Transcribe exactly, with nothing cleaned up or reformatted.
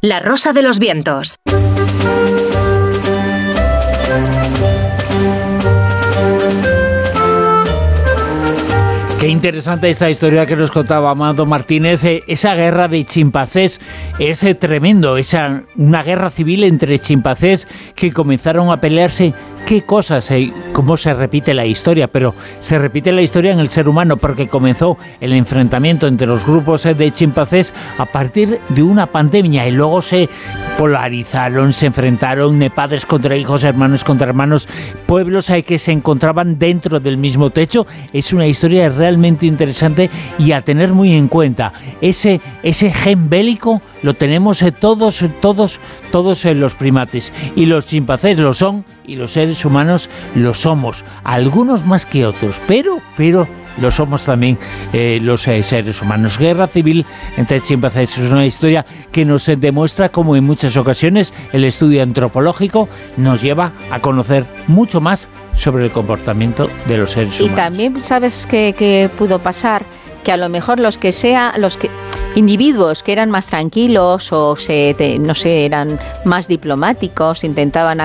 La Rosa de los Vientos. Qué interesante esta historia que nos contaba Amado Martínez. Esa guerra de chimpancés es tremendo. Esa, una guerra civil entre chimpancés que comenzaron a pelearse. Qué cosas, eh, cómo se repite la historia, pero se repite la historia en el ser humano, porque comenzó el enfrentamiento entre los grupos eh, de chimpancés a partir de una pandemia y luego se polarizaron, se enfrentaron eh, padres contra hijos, hermanos contra hermanos, pueblos eh, que se encontraban dentro del mismo techo. Es una historia realmente interesante y a tener muy en cuenta. Ese, ese gen bélico lo tenemos eh, todos, todos, todos eh, los primates, y los chimpancés lo son, y los seres humanos lo somos, algunos más que otros, pero, pero lo somos también eh, los eh, seres humanos. Guerra civil entre chimpancés es una historia que nos eh, demuestra cómo en muchas ocasiones el estudio antropológico nos lleva a conocer mucho más sobre el comportamiento de los seres humanos. Y también sabes que, que pudo pasar que a lo mejor los que sea, los que individuos que eran más tranquilos o se, te, no sé, eran más diplomáticos, intentaban